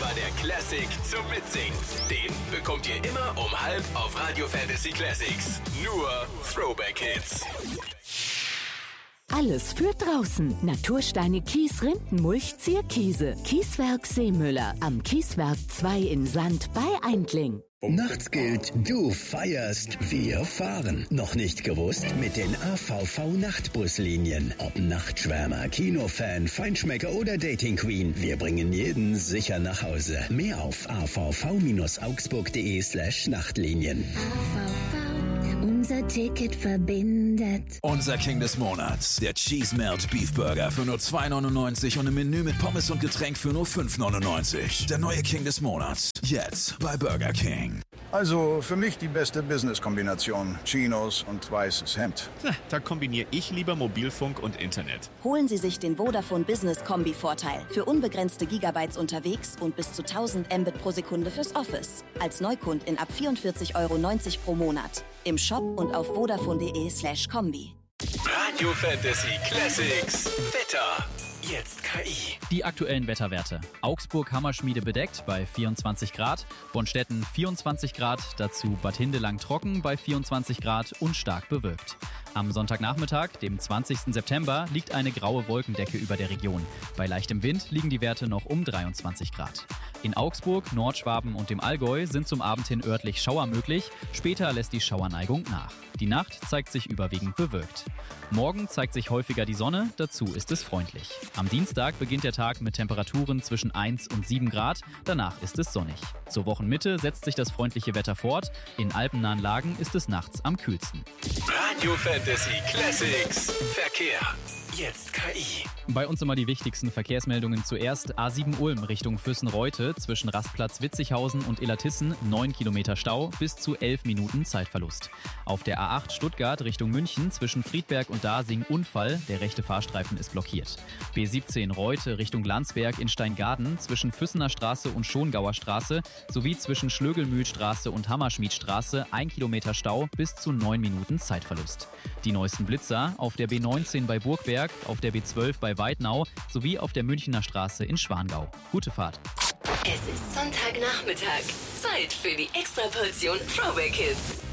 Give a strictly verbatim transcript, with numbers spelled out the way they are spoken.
war der Classic zum Mitsingen. Den bekommt ihr immer um halb auf Radio Fantasy Classics. Nur Throwback Hits. Alles für draußen. Natursteine, Kies, Rindenmulch, Zierkiese. Kieswerk Seemüller am Kieswerk zwei in Sand bei Eindling. Nachts gilt, du feierst, wir fahren. Noch nicht gewusst? Mit den A V V-Nachtbuslinien. Ob Nachtschwärmer, Kinofan, Feinschmecker oder Dating Queen, wir bringen jeden sicher nach Hause. Mehr auf a v v augsburg punkt de slash Nachtlinien. A V V, unser Ticket verbindet. Unser King des Monats, der Cheese Melt Beef Burger für nur zwei neunundneunzig und ein Menü mit Pommes und Getränk für nur fünf neunundneunzig. Der neue King des Monats, jetzt bei Burger King. Also für mich die beste Business-Kombination. Chinos und weißes Hemd. Da kombiniere ich lieber Mobilfunk und Internet. Holen Sie sich den Vodafone Business Kombi-Vorteil. Für unbegrenzte Gigabytes unterwegs und bis zu tausend Mbit pro Sekunde fürs Office. Als Neukundin ab vierundvierzig Euro neunzig pro Monat. Im Shop und auf vodafone punkt de slash Kombi. Radio Fantasy Classics. Wetter. Jetzt K I. Die aktuellen Wetterwerte. Augsburg Hammerschmiede bedeckt bei vierundzwanzig Grad, Bonstetten vierundzwanzig Grad, dazu Bad Hindelang trocken bei vierundzwanzig Grad und stark bewölkt. Am Sonntagnachmittag, dem zwanzigsten September, liegt eine graue Wolkendecke über der Region. Bei leichtem Wind liegen die Werte noch um dreiundzwanzig Grad. In Augsburg, Nordschwaben und dem Allgäu sind zum Abend hin örtlich Schauer möglich, später lässt die Schauerneigung nach. Die Nacht zeigt sich überwiegend bewölkt. Morgen zeigt sich häufiger die Sonne, dazu ist es freundlich. Am Dienstag beginnt der Tag mit Temperaturen zwischen eins und sieben Grad, danach ist es sonnig. Zur Wochenmitte setzt sich das freundliche Wetter fort, in alpennahen Lagen ist es nachts am kühlsten. Radio Fantasy Classics. Verkehr. Jetzt K I. Bei uns immer die wichtigsten Verkehrsmeldungen zuerst. A sieben Ulm Richtung Füssen-Reute zwischen Rastplatz Witzighausen und Illertissen neun Kilometer Stau bis zu elf Minuten Zeitverlust. Auf der A acht Stuttgart Richtung München zwischen Friedberg und Dasing Unfall, der rechte Fahrstreifen ist blockiert. B siebzehn Reute Richtung Landsberg in Steingaden zwischen Füssener Straße und Schongauer Straße sowie zwischen Schlögelmühlstraße und Hammerschmiedstraße ein Kilometer Stau bis zu neun Minuten Zeitverlust. Die neuesten Blitzer auf der B neunzehn bei Burgberg, auf der B zwölf bei Weidnau sowie auf der Münchner Straße in Schwangau. Gute Fahrt. Es ist Sonntagnachmittag. Zeit für die Extraportion Throwback Hits.